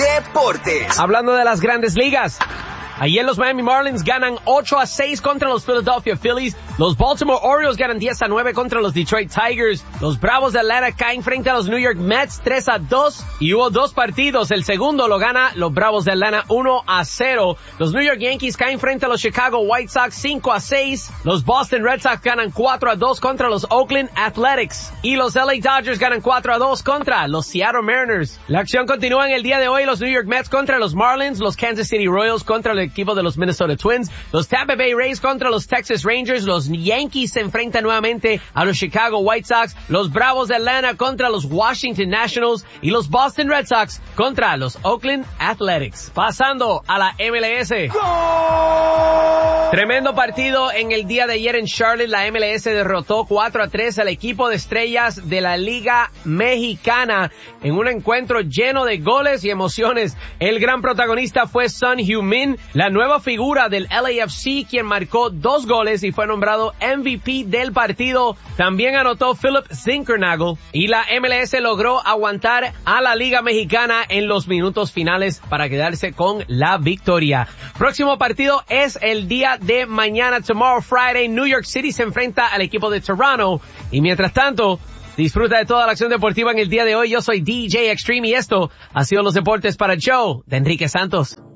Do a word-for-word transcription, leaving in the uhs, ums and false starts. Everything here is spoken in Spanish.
Deportes. Hablando de las grandes ligas, ayer los Miami Marlins ganan ocho a seis contra los Philadelphia Phillies. Los Baltimore Orioles ganan diez a nueve contra los Detroit Tigers. Los Bravos de Atlanta caen frente a los New York Mets tres a dos. Y hubo dos partidos. El segundo lo gana los Bravos de Atlanta uno a cero. Los New York Yankees caen frente a los Chicago White Sox cinco a seis. Los Boston Red Sox ganan cuatro a dos contra los Oakland Athletics. Y los L A Dodgers ganan cuatro a dos contra los Seattle Mariners. La acción continúa en el día de hoy. Los New York Mets contra los Marlins. Los Kansas City Royals contra el equipo de los Minnesota Twins. Los Tampa Bay Rays contra los Texas Rangers. Los Yankees se enfrentan nuevamente a los Chicago White Sox. Los Bravos de Atlanta contra los Washington Nationals. Y los Boston Red Sox contra los Oakland Athletics. Pasando a la M L S. ¡Gol! Tremendo partido en el día de ayer en Charlotte. La M L S derrotó cuatro a tres al equipo de estrellas de la Liga Mexicana en un encuentro lleno de goles y emociones. El gran protagonista fue Son Heung-min, la nueva figura del L A F C, quien marcó dos goles y fue nombrado M V P del partido. También anotó Philip Zinkernagel y la M L S logró aguantar a la Liga Mexicana en los minutos finales para quedarse con la victoria. Próximo partido es el día de mañana, tomorrow Friday. New York City se enfrenta al equipo de Toronto y mientras tanto disfruta de toda la acción deportiva en el día de hoy. Yo soy D J Extreme y esto ha sido los deportes para Joe de Enrique Santos.